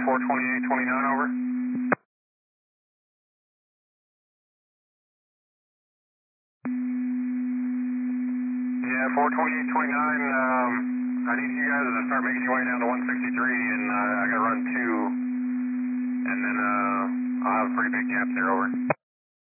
42829, over. Yeah, 42829, I need you guys to start making your way down to 163, and I gotta run 2, and then I'll have a pretty big gap there, over.